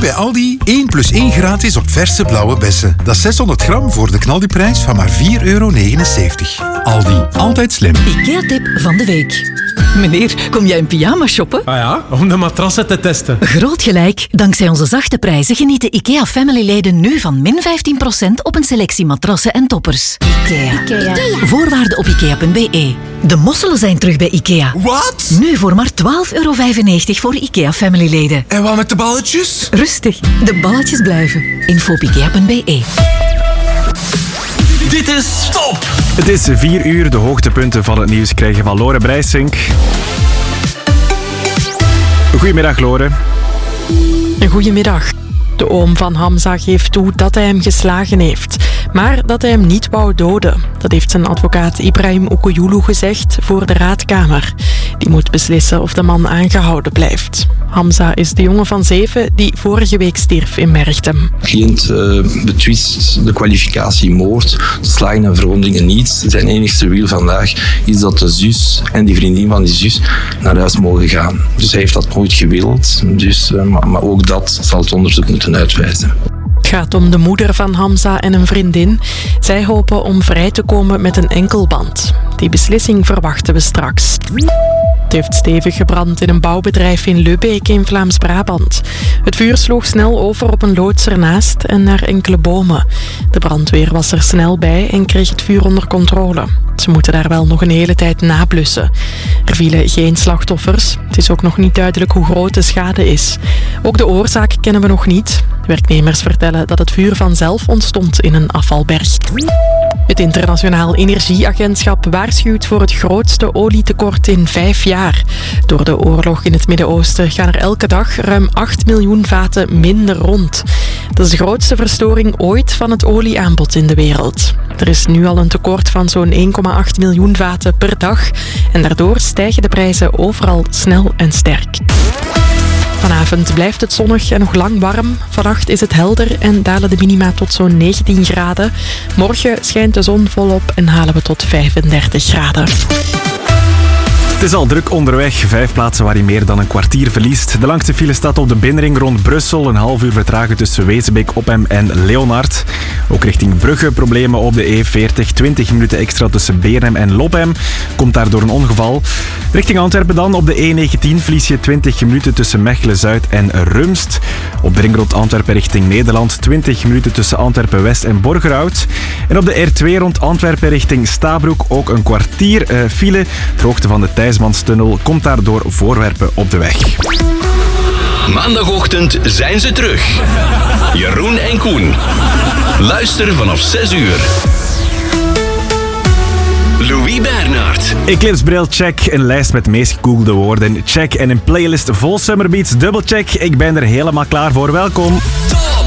bij Aldi 1 plus 1 gratis op verse blauwe bessen. Dat is 600 gram voor de knaldiprijs van maar €4,79. Aldi, altijd slim. IKEA-tip van de week. Meneer, kom jij in pyjama shoppen? Ah ja, om de matrassen te testen. Groot gelijk. Dankzij onze zachte prijzen genieten IKEA Family-leden nu van min 15% op een selectie matrassen en toppers. IKEA. Voorwaarden op IKEA.be. De mosselen zijn terug bij IKEA. Wat? Nu voor maar €12,95 voor IKEA Family-leden. En wat met de balletjes? Rustig, de balletjes blijven. Info op IKEA.be. Dit is Top! Het is 4 uur, de hoogtepunten van het nieuws krijgen van Lore Brijsink. Goedemiddag, Lore. Goedemiddag. De oom van Hamza geeft toe dat hij hem geslagen heeft, maar dat hij hem niet wou doden. Dat heeft zijn advocaat Ibrahim Okoyulu gezegd voor de raadkamer. Die moet beslissen of de man aangehouden blijft. Hamza is de jongen van 7 die vorige week stierf in Merchtem. Cliënt betwist de kwalificatie moord, slagen en verwondingen niet. Zijn enigste wil vandaag is dat de zus en die vriendin van die zus naar huis mogen gaan. Dus hij heeft dat nooit gewild. Dus, maar ook dat zal het onderzoek moeten uitwijzen. Het gaat om de moeder van Hamza en een vriendin. Zij hopen om vrij te komen met een enkelband. Die beslissing verwachten we straks. Het heeft stevig gebrand in een bouwbedrijf in Lubbeek in Vlaams-Brabant. Het vuur sloeg snel over op een loods ernaast en naar enkele bomen. De brandweer was er snel bij en kreeg het vuur onder controle. Ze moeten daar wel nog een hele tijd nablussen. Er vielen geen slachtoffers. Het is ook nog niet duidelijk hoe groot de schade is. Ook de oorzaak kennen we nog niet. Werknemers vertellen dat het vuur vanzelf ontstond in een afvalberg. Het Internationaal Energieagentschap waarschuwt voor het grootste olietekort in 5 jaar. Door de oorlog in het Midden-Oosten gaan er elke dag ruim 8 miljoen vaten minder rond. Dat is de grootste verstoring ooit van het olieaanbod in de wereld. Er is nu al een tekort van zo'n 1,8 miljoen vaten per dag. En daardoor stijgen de prijzen overal snel en sterk. Vanavond blijft het zonnig en nog lang warm. Vannacht is het helder en dalen de minima tot zo'n 19 graden. Morgen schijnt de zon volop en halen we tot 35 graden. Het is al druk onderweg. 5 plaatsen waar je meer dan een kwartier verliest. De langste file staat op de binnenring rond Brussel. Een half uur vertragen tussen Wezenbeek, Oppem en Leonard. Ook richting Brugge problemen op de E40. 20 minuten extra tussen Beernem en Lopem. Komt daardoor een ongeval. Richting Antwerpen dan op de E19 verlies je 20 minuten tussen Mechelen-Zuid en Rumst. Op de ring rond Antwerpen richting Nederland 20 minuten tussen Antwerpen-West en Borgerhout. En op de R2 rond Antwerpen richting Stabroek ook een kwartier file. De hoogte van de Thijsmanstunnel komt daardoor voorwerpen op de weg. Maandagochtend zijn ze terug. Jeroen en Koen. Luister vanaf 6 uur. Louis Bernhard. Eclipse-bril, check. Een lijst met meest gegoogelde woorden, check. En een playlist vol summerbeats, dubbelcheck. Ik ben er helemaal klaar voor. Welkom.